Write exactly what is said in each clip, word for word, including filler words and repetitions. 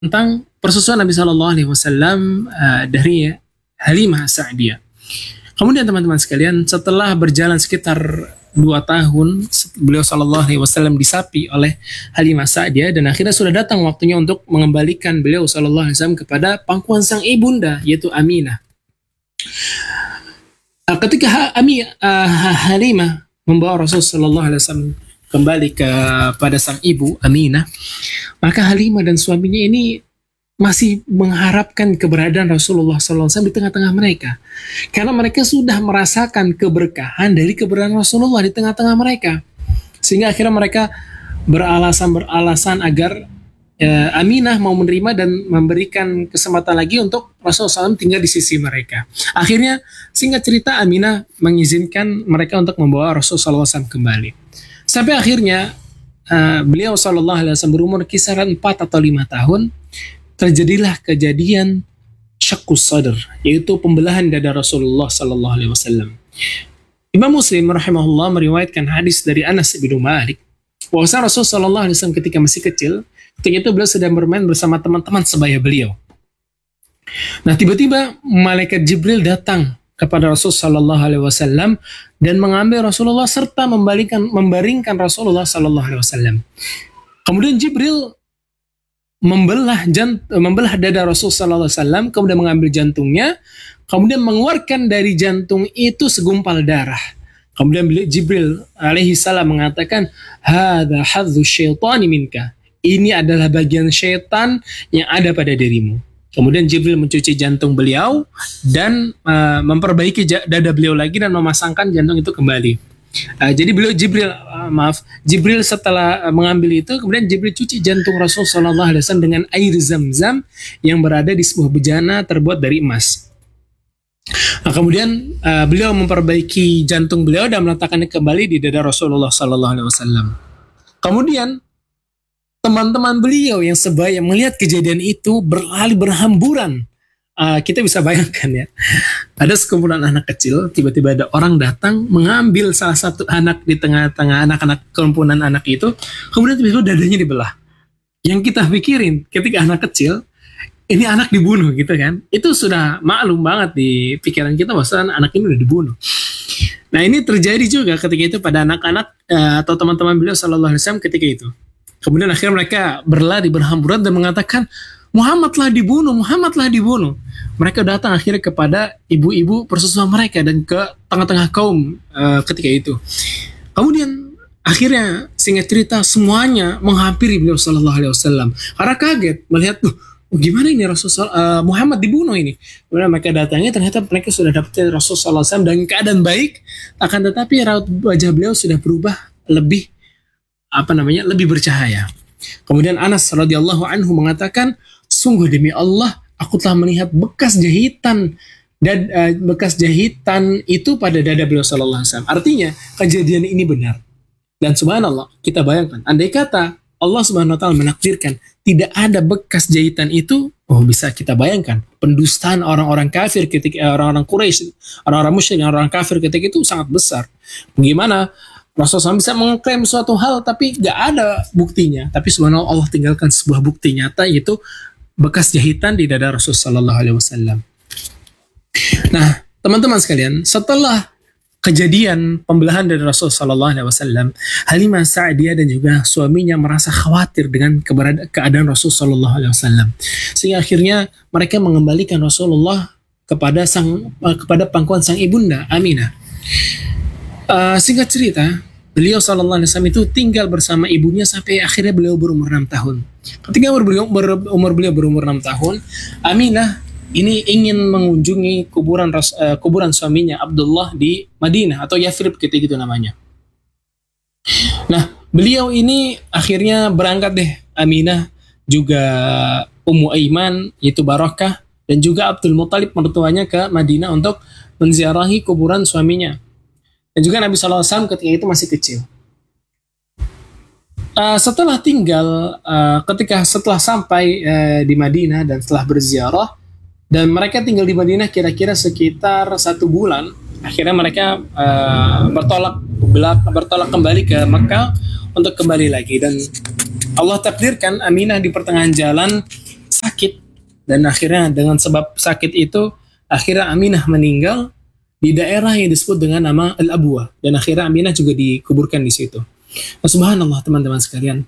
tentang persusuan Nabi Shallallahu Alaihi Wasallam uh, dari Halimah Sa'diyah. Kemudian teman-teman sekalian, setelah berjalan sekitar dua tahun, beliau Shallallahu Alaihi Wasallam disapi oleh Halimah Sa'diyah dan akhirnya sudah datang waktunya untuk mengembalikan beliau Shallallahu Alaihi Wasallam kepada pangkuan sang ibunda, yaitu Aminah. Uh, ketika Ami, uh, Halimah membawa Rasul Shallallahu Alaihi Wasallam kembali kepada sang ibu Aminah, maka Halimah dan suaminya ini masih mengharapkan keberadaan Rasulullah shallallahu alaihi wasallam di tengah-tengah mereka. Karena mereka sudah merasakan keberkahan dari keberadaan Rasulullah di tengah-tengah mereka. Sehingga akhirnya mereka beralasan-beralasan agar eh, Aminah mau menerima dan memberikan kesempatan lagi untuk Rasulullah shallallahu alaihi wasallam tinggal di sisi mereka. Akhirnya, singkat cerita, Aminah mengizinkan mereka untuk membawa Rasulullah shallallahu alaihi wasallam kembali. Sampai akhirnya uh, beliau Shallallahu Alaihi Wasallam berumur kisaran empat atau lima tahun, terjadilah kejadian syakkus sadr, yaitu pembelahan dada Rasulullah Shallallahu Alaihi Wasallam. Imam Muslim rahimahullah meriwayatkan hadis dari Anas bin Malik bahwa Rasul Shallallahu Alaihi Wasallam ketika masih kecil, ketika itu beliau sedang bermain bersama teman-teman sebaya beliau. Nah, tiba-tiba malaikat Jibril datang kepada Rasul Shallallahu Alaihi Wasallam dan mengambil Rasulullah serta membalikan, membaringkan Rasulullah Shallallahu Alaihi Wasallam. Kemudian Jibril membelah jant, membelah dada Rasul Shallallahu Alaihi Wasallam, kemudian mengambil jantungnya, kemudian mengeluarkan dari jantung itu segumpal darah. Kemudian Jibril alaihi salam mengatakan, "Hadza hadzu syaitani minka." Ini adalah bagian syaitan yang ada pada dirimu. Kemudian Jibril mencuci jantung beliau dan uh, memperbaiki dada beliau lagi dan memasangkan jantung itu kembali. Uh, jadi beliau Jibril uh, maaf Jibril setelah uh, mengambil itu, kemudian Jibril cuci jantung Rasul Shallallahu Alaihi Wasallam dengan air zam-zam yang berada di sebuah bejana terbuat dari emas. Nah, kemudian uh, beliau memperbaiki jantung beliau dan meletakkannya kembali di dada Rasulullah Shallallahu Alaihi Wasallam. Kemudian teman-teman beliau yang sebaya melihat kejadian itu berlari berhamburan. Uh, kita bisa bayangkan ya, ada sekumpulan anak kecil, tiba-tiba ada orang datang mengambil salah satu anak di tengah-tengah anak-anak, kumpulan anak itu, kemudian tiba-tiba dadanya dibelah. Yang kita pikirin ketika anak kecil, ini anak dibunuh gitu kan, itu sudah maklum banget di pikiran kita bahwa anak ini udah dibunuh. Nah, ini terjadi juga ketika itu pada anak-anak uh, atau teman-teman beliau Sallallahu Alaihi Wasallam ketika itu. Kemudian akhirnya mereka berlari berhamburan dan mengatakan, Muhammadlah dibunuh, Muhammadlah dibunuh. Mereka datang akhirnya kepada ibu-ibu persusuan mereka dan ke tengah-tengah kaum uh, ketika itu. Kemudian akhirnya singkat cerita semuanya menghampiri beliau Sallallahu Alaihi Wasallam karena kaget melihat, tuh oh, gimana ini Rasul uh, Muhammad dibunuh ini. Kemudian mereka datangnya ternyata mereka sudah dapat Rasul Sallallahu Alaihi Wasallam dalam keadaan baik, akan tetapi raut wajah beliau sudah berubah lebih apa namanya lebih bercahaya. Kemudian Anas radhiyallahu anhu mengatakan, sungguh demi Allah, aku telah melihat bekas jahitan dan uh, bekas jahitan itu pada dada beliau Sallallahu Alaihi Wasallam. Artinya kejadian ini benar. Dan subhanallah, kita bayangkan, andai kata Allah Subhanahu Wa Taala menakdirkan tidak ada bekas jahitan itu, oh bisa kita bayangkan pendustaan orang-orang kafir ketika orang-orang Quraisy, orang-orang musyrik, orang-orang kafir ketika itu sangat besar. Bagaimana Rasulullah bisa mengklaim suatu hal tapi gak ada buktinya. Tapi subhanallah Allah tinggalkan sebuah bukti nyata, yaitu bekas jahitan di dada Rasulullah Sallallahu Alaihi Wasallam. Nah, teman-teman sekalian, setelah kejadian pembelahan dari Rasulullah Sallallahu Alaihi Wasallam, Halimah Sa'diyah dan juga suaminya merasa khawatir dengan keadaan Rasulullah Sallallahu Alaihi Wasallam. Sehingga akhirnya mereka mengembalikan Rasulullah kepada sang kepada pangkuan sang ibunda Aminah. Uh, singkat cerita, beliau Sallallahu Alaihi Wasallam itu tinggal bersama ibunya sampai akhirnya beliau berumur enam tahun. Ketika umur beliau, ber, umur beliau berumur enam tahun, Aminah ini ingin mengunjungi kuburan uh, kuburan suaminya Abdullah di Madinah atau Yathrib ketika itu namanya. Nah, beliau ini akhirnya berangkat deh, Aminah juga Ummu Aiman yaitu Barakah dan juga Abdul Muthalib mertuanya ke Madinah untuk menziarahi kuburan suaminya. Dan juga Nabi Sallallahu Alaihi Wasallam ketika itu masih kecil. Uh, setelah tinggal, uh, ketika setelah sampai uh, di Madinah dan setelah berziarah, dan mereka tinggal di Madinah kira-kira sekitar satu bulan, akhirnya mereka uh, bertolak belak, bertolak kembali ke Mekah untuk kembali lagi. Dan Allah takdirkan Aminah di pertengahan jalan sakit, dan akhirnya dengan sebab sakit itu akhirnya Aminah meninggal di daerah yang disebut dengan nama Al-Abwa, dan akhirnya Aminah juga dikuburkan di situ. Nah, subhanallah teman-teman sekalian,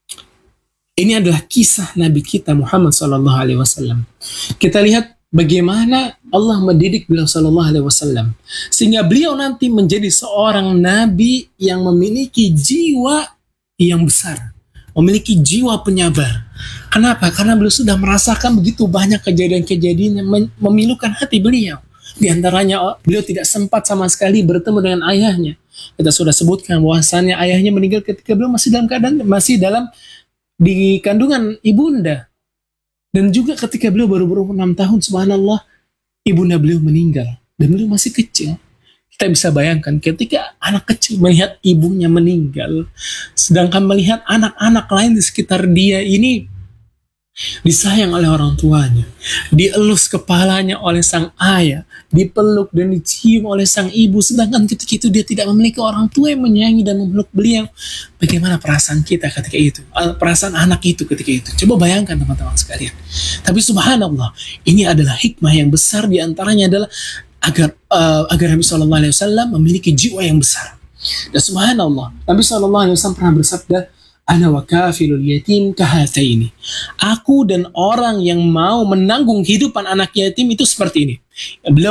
ini adalah kisah Nabi kita Muhammad sallallahu alaihi wasallam. Kita lihat bagaimana Allah mendidik beliau sallallahu alaihi wasallam sehingga beliau nanti menjadi seorang nabi yang memiliki jiwa yang besar, memiliki jiwa penyabar. Kenapa? Karena beliau sudah merasakan begitu banyak kejadian-kejadian yang memilukan hati beliau. Di antaranya beliau tidak sempat sama sekali bertemu dengan ayahnya. Kita sudah sebutkan bahwasannya ayahnya meninggal ketika beliau masih dalam keadaan masih dalam di kandungan ibunda. Dan juga ketika beliau baru berumur enam tahun, subhanallah, ibunda beliau meninggal. Dan beliau masih kecil. Kita bisa bayangkan ketika anak kecil melihat ibunya meninggal, sedangkan melihat anak-anak lain di sekitar dia ini disayang oleh orang tuanya, dielus kepalanya oleh sang ayah, dipeluk dan dicium oleh sang ibu, sedangkan ketika itu dia tidak memiliki orang tua yang menyayangi dan memeluk beliau. Bagaimana perasaan kita ketika itu, perasaan anak itu ketika itu? Coba bayangkan teman-teman sekalian. Tapi subhanallah, ini adalah hikmah yang besar, diantaranya adalah agar uh, agar Nabi shallallahu alaihi wasallam memiliki jiwa yang besar. Dan subhanallah, Nabi shallallahu alaihi wasallam pernah bersabda, Ana wa kafilul yatim kahataini. Aku dan orang yang mau menanggung kehidupan anak yatim itu seperti ini. Beliau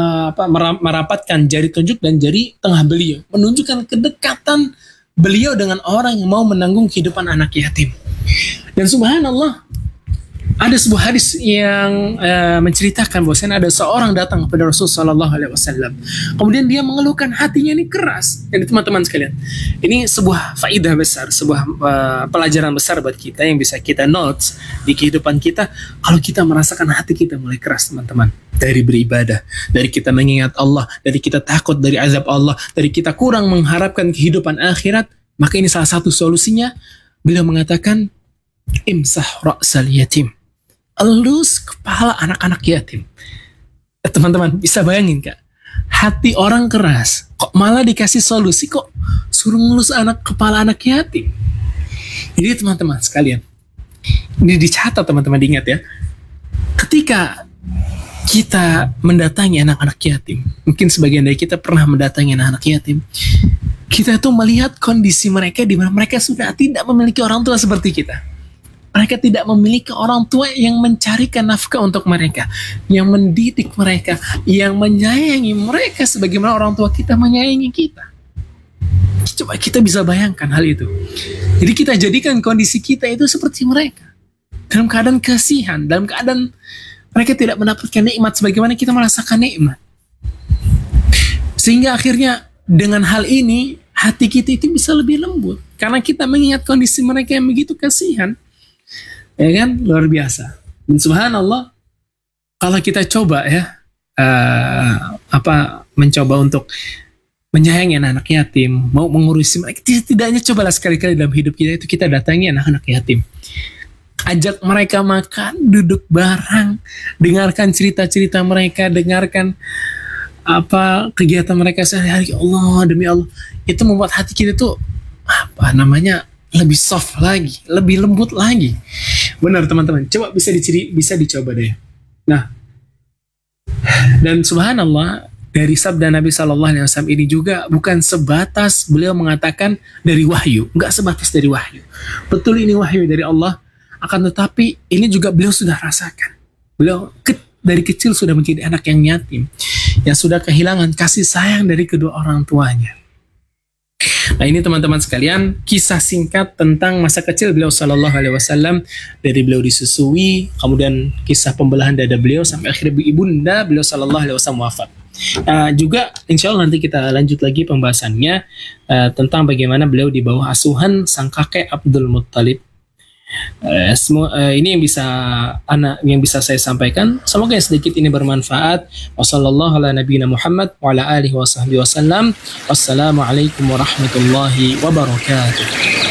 merapatkan jari tunjuk dan jari tengah beliau, menunjukkan kedekatan beliau dengan orang yang mau menanggung kehidupan anak yatim. Dan subhanallah, ada sebuah hadis yang uh, menceritakan bahwasanya ada seorang datang kepada Rasulullah Shallallahu Alaihi Wasallam. Kemudian dia mengeluhkan hatinya ini keras. Dan teman-teman sekalian, ini sebuah faidah besar, sebuah uh, pelajaran besar buat kita yang bisa kita notes di kehidupan kita. Kalau kita merasakan hati kita mulai keras, teman-teman, dari beribadah, dari kita mengingat Allah, dari kita takut dari azab Allah, dari kita kurang mengharapkan kehidupan akhirat, maka ini salah satu solusinya. Beliau mengatakan, imsah ra'sal yatim, elus kepala anak-anak yatim. Eh, teman-teman bisa bayangin kak, hati orang keras kok malah dikasih solusi, kok suruh ngelus anak kepala anak yatim. Jadi teman-teman sekalian, ini dicatat teman-teman, diingat ya, ketika kita mendatangi anak-anak yatim, mungkin sebagian dari kita pernah mendatangi anak-anak yatim, kita tuh melihat kondisi mereka di mana mereka sudah tidak memiliki orang tua seperti kita. Mereka tidak memiliki orang tua yang mencarikan nafkah untuk mereka, yang mendidik mereka, yang menyayangi mereka sebagaimana orang tua kita menyayangi kita. Coba kita bisa bayangkan hal itu. Jadi kita jadikan kondisi kita itu seperti mereka, dalam keadaan kasihan, dalam keadaan mereka tidak mendapatkan nikmat sebagaimana kita merasakan nikmat. Sehingga akhirnya dengan hal ini hati kita itu bisa lebih lembut, karena kita mengingat kondisi mereka yang begitu kasihan. Ya kan, luar biasa. Dan subhanallah, kalau kita coba ya uh, apa mencoba untuk menyayangi anak-anak yatim, mau mengurusi mereka, setidaknya cobalah sekali-kali dalam hidup kita itu kita datangi anak-anak yatim, ajak mereka makan, duduk bareng, dengarkan cerita-cerita mereka, dengarkan apa kegiatan mereka sehari-hari. Allah demi Allah, itu membuat hati kita tuh apa namanya lebih soft lagi, lebih lembut lagi. Benar teman-teman, coba bisa diciri, bisa dicoba deh. Nah, dan subhanallah, dari sabda Nabi Shallallahu Alaihi Wasallam ini juga bukan sebatas beliau mengatakan dari wahyu, nggak sebatas dari wahyu. Betul ini wahyu dari Allah, akan tetapi ini juga beliau sudah rasakan. Beliau ke, dari kecil sudah menjadi anak yang yatim, yang sudah kehilangan kasih sayang dari kedua orang tuanya. Nah ini teman-teman sekalian, kisah singkat tentang masa kecil beliau Shallallahu Alaihi Wasallam, dari beliau disusui, kemudian kisah pembelahan dada beliau sampai akhirnya ibunda beliau Shallallahu Alaihi Wasallam wafat. Uh, juga insya Allah nanti kita lanjut lagi pembahasannya uh, tentang bagaimana beliau di bawah asuhan sang kakek Abdul Muttalib. Uh, semua uh, ini yang bisa anak yang bisa saya sampaikan. Semoga yang sedikit ini bermanfaat. Wassallallahu ala nabiyina Muhammad wa ala alihi wa sahbihi wasallam. Wassalamualaikum warahmatullahi wabarakatuh.